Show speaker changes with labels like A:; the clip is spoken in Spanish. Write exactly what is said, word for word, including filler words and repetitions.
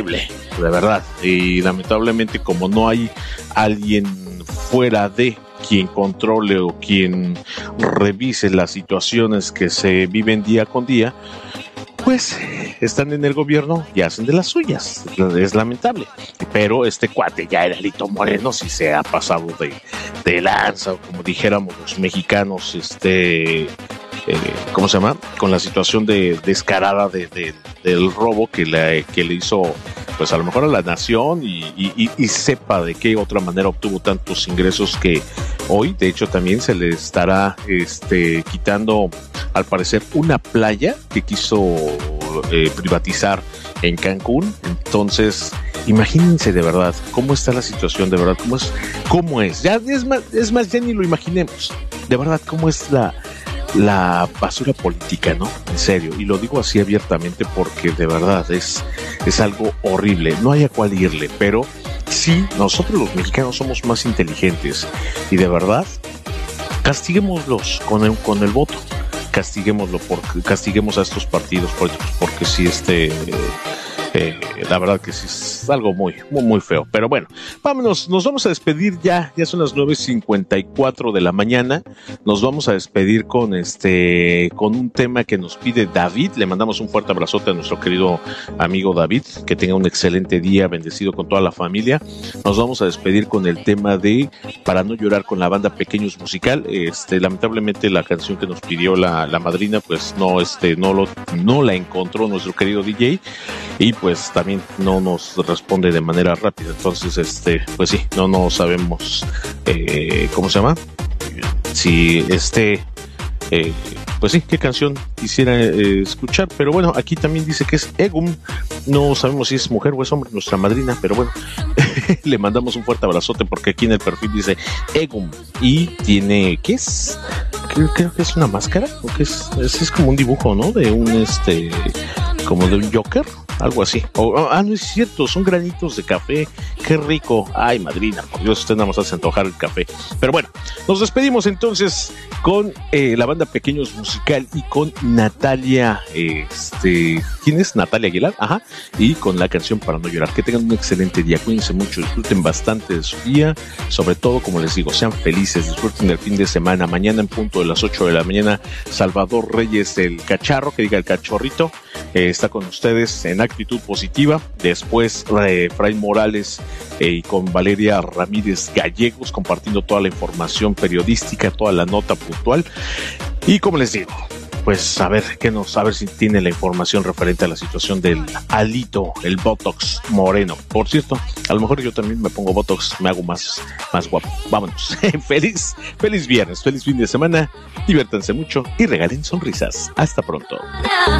A: lamentable, de verdad. Y lamentablemente, como no hay alguien fuera de quien controle o quien revise las situaciones que se viven día con día, pues están en el gobierno y hacen de las suyas. Es lamentable. Pero este cuate ya era Alito Moreno, si se ha pasado de, de lanza, o como dijéramos los mexicanos, este... Eh, ¿cómo se llama? Con la situación de descarada de, de, del robo que le, que le hizo, pues a lo mejor a la nación, y, y, y sepa de qué otra manera obtuvo tantos ingresos que hoy, de hecho, también se le estará este, quitando, al parecer, una playa que quiso eh, privatizar en Cancún. Entonces, imagínense de verdad cómo está la situación, de verdad, cómo es, cómo es. Ya es más, es más, ya ni lo imaginemos. De verdad, cómo es la la basura política, ¿no? En serio, y lo digo así abiertamente porque de verdad es, es algo horrible, no hay a cuál irle, pero sí, nosotros los mexicanos somos más inteligentes y de verdad, castiguémoslos con el, con el voto, castiguémoslo, porque, castiguemos a estos partidos políticos, porque si este... Eh, la verdad que sí es algo muy, muy, muy feo. Pero bueno, vámonos, nos vamos a despedir ya, ya son las nueve cincuenta y cuatro de la mañana. Nos vamos a despedir con este, con un tema que nos pide David. Le mandamos un fuerte abrazote a nuestro querido amigo David, que tenga un excelente día, bendecido con toda la familia. Nos vamos a despedir con el tema de Para no llorar, con la banda Pequeños Musical. Este, lamentablemente la canción que nos pidió la, la madrina, pues no, este, no lo, no la encontró nuestro querido D J, y pues también no nos responde de manera rápida. Entonces, este, pues sí, no, no sabemos, eh, ¿cómo se llama? Si este, eh, pues sí, qué canción quisiera eh, escuchar, pero bueno, aquí también dice que es Egum, no sabemos si es mujer o es hombre, nuestra madrina, pero bueno, le mandamos un fuerte abrazote porque aquí en el perfil dice Egum y tiene, ¿qué es? Creo, creo que es una máscara, o que es, es, es como un dibujo, ¿no? De un, este, como de un Joker, algo así. Oh, ah, no es cierto, son granitos de café. Qué rico. Ay, madrina, por Dios, usted nada más hace antojar el café. Pero bueno, nos despedimos entonces con eh, la banda Pequeños Musical y con Natalia, este, ¿quién es? Natalia Aguilar, ajá, y con la canción Para no llorar. Que tengan un excelente día, cuídense mucho, disfruten bastante de su día, sobre todo, como les digo, sean felices, disfruten del fin de semana. Mañana en punto de las ocho de la mañana, Salvador Reyes, el cacharro, que diga el cachorrito, eh, está con ustedes en Actitud Positiva. Después eh, Fray Morales eh, y con Valeria Ramírez Gallegos compartiendo toda la información periodística, toda la nota puntual. Y como les digo, pues a ver qué nos, a ver si tiene la información referente a la situación del Alito, el Botox Moreno. Por cierto, a lo mejor yo también me pongo Botox, me hago más, más guapo. Vámonos. feliz, feliz viernes, feliz fin de semana. Diviértanse mucho y regalen sonrisas. Hasta pronto.